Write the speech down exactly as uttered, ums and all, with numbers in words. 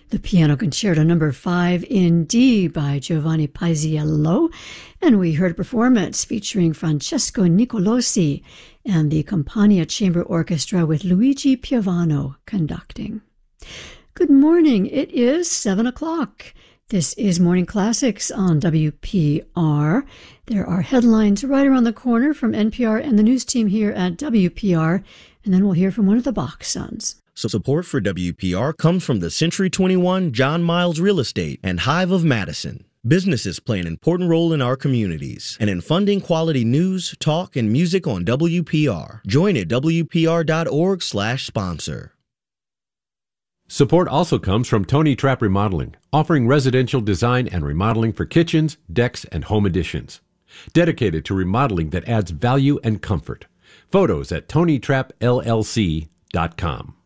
the Piano Concerto number five in D by Giovanni Paisiello, and we heard a performance featuring Francesco Nicolosi and the Campania Chamber Orchestra with Luigi Piovano conducting. Good morning. It is seven o'clock. This is Morning Classics on W P R. There are headlines right around the corner from N P R and the news team here at W P R, and then we'll hear from one of the Bach sons. So support for W P R comes from the Century twenty-one John Miles Real Estate and Hive of Madison. Businesses play an important role in our communities and in funding quality news, talk, and music on W P R. Join at W P R dot org slash sponsor. Support also comes from Tony Trapp Remodeling, offering residential design and remodeling for kitchens, decks, and home additions. Dedicated to remodeling that adds value and comfort. Photos at tony trapp l l c dot com.